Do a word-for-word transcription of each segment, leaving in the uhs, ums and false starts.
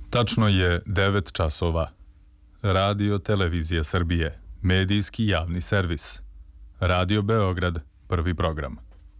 Tačno je devet časova. Radio Televizija Srbije, medijski javni servis. Radio Beograd, prvi program.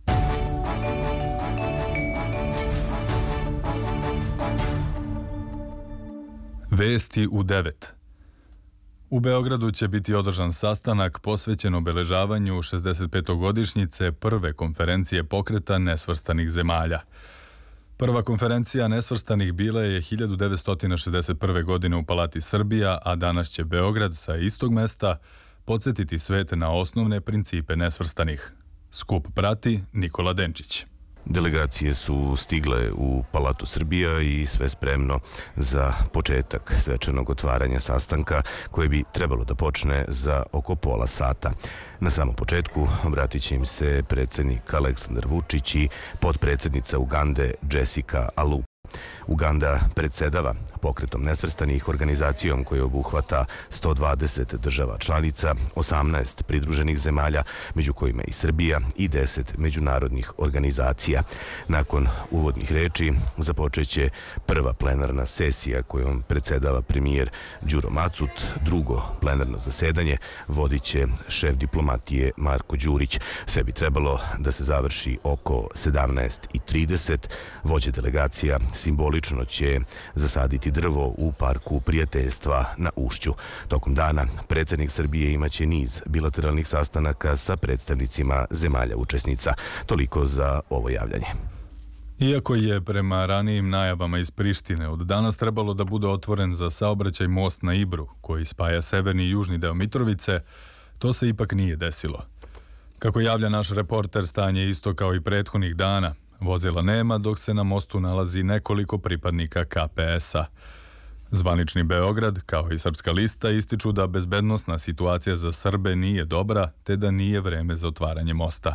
Vesti u devet. U Beogradu će biti održan sastanak posvećen obeležavanju šezdesetpetogodišnjice prve konferencije pokreta nesvrstanih zemalja. Prva konferencija nesvrstanih bila je hiljadu devetsto šezdeset prve. godine u Palati Srbija, a danas će Beograd sa istog mesta podsjetiti svet na osnovne principe nesvrstanih. Skup prati Nikola Denčić. Delegacije su stigle u Palatu Srbija i sve spremno za početak svečanog otvaranja sastanka koje bi trebalo da počne za oko pola sata. Na samom početku obratit će im se predsjednik Aleksandar Vučić i potpredsjednica Ugande Jessica Alu. Uganda predsedava pokretom nesvrstanih, organizacijom koja obuhvata sto dvadeset država članica, osamnaest pridruženih zemalja, među kojima i Srbija, i deset međunarodnih organizacija. Nakon uvodnih reči započeće prva plenarna sesija kojom predsedava premijer Đuro Macut. Drugo plenarno zasedanje vodit će šef diplomatije Marko Đurić. Sve bi trebalo da se završi oko sedamnaest i trideset. Vođe delegacija simbolično će zasaditi drvo u Parku prijateljstva na Ušću. Tokom dana predsjednik Srbije imaće niz bilateralnih sastanaka sa predstavnicima zemalja učesnica. Toliko za ovo javljanje. Iako je prema ranijim najavama iz Prištine od danas trebalo da bude otvoren za saobraćaj most na Ibru, koji spaja severni i južni deo Mitrovice, to se ipak nije desilo. Kako javlja naš reporter, stanje je isto kao i prethodnih dana. Vozila nema, dok se na mostu nalazi nekoliko pripadnika K P S-a. Zvanični Beograd, kao i Srpska lista, ističu da bezbednosna situacija za Srbe nije dobra, te da nije vreme za otvaranje mosta.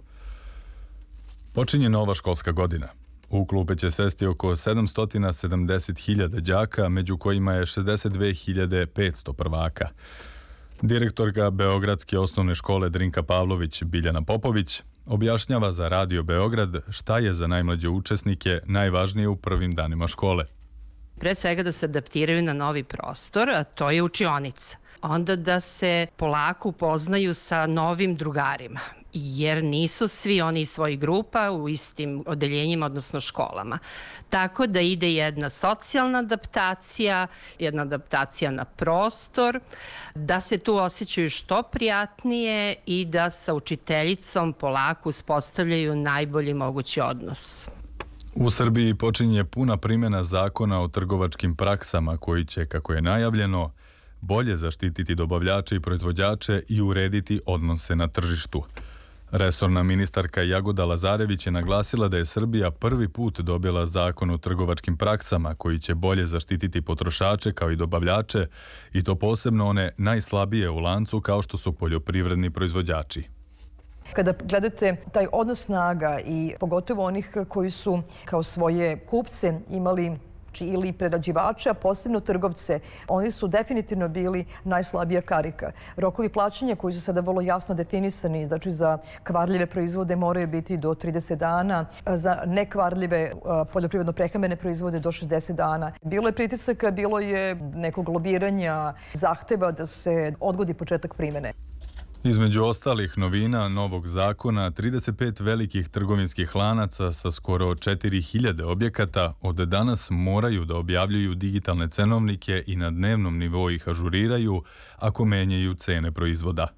Počinje nova školska godina. U klupe će sesti oko sedamsto sedamdeset hiljada đaka, među kojima je šezdeset dve hiljade petsto prvaka. Direktorka Beogradske osnovne škole Drinka Pavlović Biljana Popović objašnjava za Radio Beograd šta je za najmlađe učesnike najvažnije u prvim danima škole. Pre svega da se adaptiraju na novi prostor, a to je učionica. Onda da se polako upoznaju sa novim drugarima, jer nisu svi oni iz svojih grupa u istim odeljenjima, odnosno školama. Tako da ide jedna socijalna adaptacija, jedna adaptacija na prostor, da se tu osjećaju što prijatnije i da sa učiteljicom polako uspostavljaju najbolji mogući odnos. U Srbiji počinje puna primjena zakona o trgovačkim praksama koji će, kako je najavljeno, bolje zaštititi dobavljače i proizvođače i urediti odnose na tržištu. Resorna ministarka Jagoda Lazarević je naglasila da je Srbija prvi put dobila zakon o trgovačkim praksama koji će bolje zaštititi potrošače kao i dobavljače, i to posebno one najslabije u lancu kao što su poljoprivredni proizvođači. Kada gledate taj odnos snaga i pogotovo onih koji su kao svoje kupce imali ili prerađivače, a posebno trgovce, oni su definitivno bili najslabija karika. Rokovi plaćanja koji su sada vrlo jasno definisani, znači za kvarljive proizvode moraju biti do trideset dana, za nekvarljive poljoprivredno-prehrambene proizvode do šezdeset dana. Bilo je pritisaka, bilo je nekog lobiranja, zahteva da se odgodi početak primjene. Između ostalih novina novog zakona, trideset pet velikih trgovinskih lanaca sa skoro četiri hiljade objekata od danas moraju da objavljuju digitalne cenovnike i na dnevnom nivou ih ažuriraju ako menjaju cene proizvoda.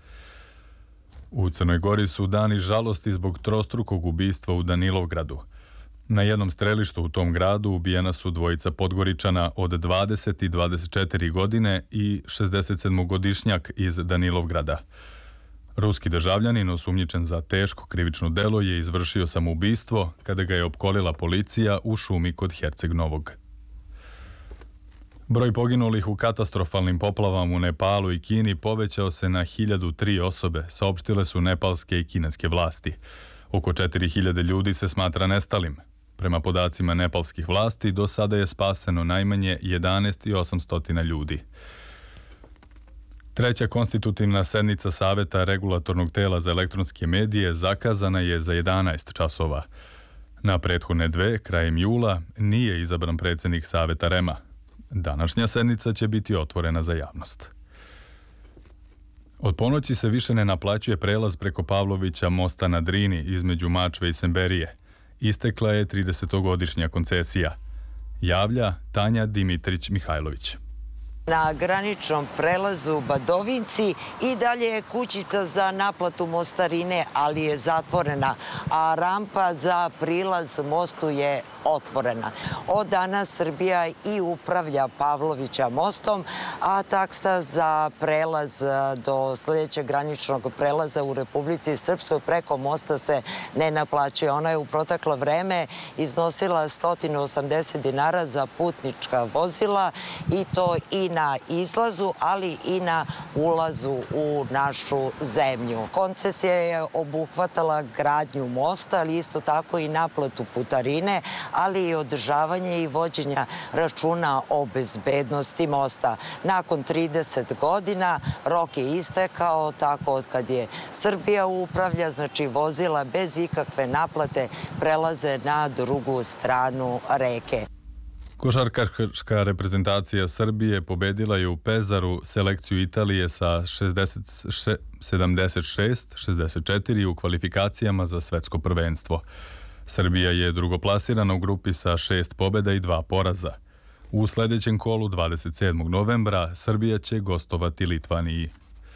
U Crnoj Gori su dani žalosti zbog trostrukog ubistva u Danilovgradu. Na jednom strelištu u tom gradu ubijena su dvojica Podgoričana od dvadeset i dvadeset četiri godine i šezdesetsedmogodišnjak iz Danilovgrada. Ruski državljanin, osumnjičen za teško krivično delo, je izvršio samoubistvo kada ga je opkolila policija u šumi kod Herceg Novog. Broj poginulih u katastrofalnim poplavama u Nepalu i Kini povećao se na hiljadu tri osobe, saopštile su nepalske i kineske vlasti. Oko četiri hiljade ljudi se smatra nestalim. Prema podacima nepalskih vlasti, do sada je spaseno najmanje jedanaest hiljada osamsto ljudi. Treća konstitutivna sednica Saveta regulatornog tela za elektronske medije zakazana je za jedanaest časova. Na prethodne dve, krajem jula, nije izabran predsjednik Saveta REM-a. Današnja sednica će biti otvorena za javnost. Od ponoći se više ne naplaćuje prelaz preko Pavlovića mosta na Drini između Mačve i Semberije. Istekla je tridesetogodišnja koncesija. Javlja Tanja Dimitrić-Mihajlović. Na graničnom prelazu Badovinci i dalje je kućica za naplatu mostarine, ali je zatvorena, a rampa za prilaz mostu je otvorena. Od danas Srbija i upravlja Pavlovića mostom, a taksa za prelaz do sljedećeg graničnog prelaza u Republici Srpskoj preko mosta se ne naplaćuje. Ona je u proteklo vreme iznosila sto osamdeset dinara za putnička vozila i to i na izlazu, ali i na ulazu u našu zemlju. Koncesija je obuhvatala gradnju mosta, ali isto tako i naplatu putarine, ali i održavanje i vođenja računa o bezbednosti mosta. Nakon trideset godina rok je istekao, tako od kad je Srbija upravlja, znači vozila bez ikakve naplate prelaze na drugu stranu reke. Košarkaška reprezentacija Srbije pobedila je u Pezaru selekciju Italije sa sedamdeset šest šezdeset četiri u kvalifikacijama za svetsko prvenstvo. Srbija je drugoplasirana u grupi sa šest pobjeda i dva poraza. U sljedećem kolu dvadeset sedmog novembra Srbija će gostovati Litvaniji.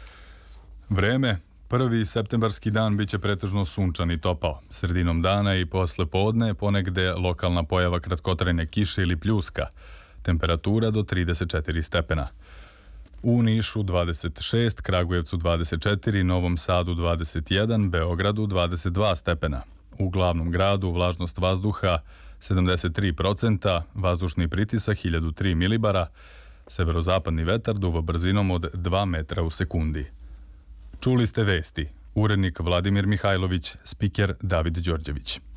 Vreme. Prvi septembarski dan biće pretežno sunčan i topao. Sredinom dana i posle podne ponegde lokalna pojava kratkotrajne kiše ili pljuska. Temperatura do trideset četiri stepena. U Nišu dvadeset šest, Kragujevcu dvadeset četiri, Novom Sadu dvadeset jedan, Beogradu dvadeset dva stepena. U glavnom gradu vlažnost vazduha sedamdeset tri procenta, vazdušni pritisak hiljadu tri milibara, severozapadni vetar duva brzinom od dva metra u sekundi. Čuli ste vesti. Urednik Vladimir Mihajlović, spiker David Đorđević.